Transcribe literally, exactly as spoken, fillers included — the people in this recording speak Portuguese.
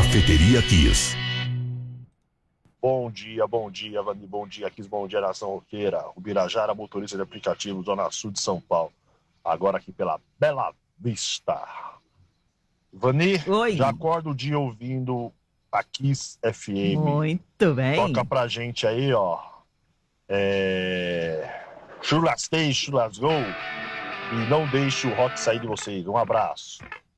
Cafeteria Kiss. Bom dia, bom dia, Vani, bom dia, Kiss, bom dia, Nação Roqueira. Ubirajara, motorista de aplicativo, Zona Sul de São Paulo. Agora aqui pela Bela Vista. Vani, Oi. já acordo o dia ouvindo a Kiss F M. Muito bem. Toca pra gente aí, ó. É... Churrasquei, churrasgou. E não deixe o rock sair de vocês. Um abraço.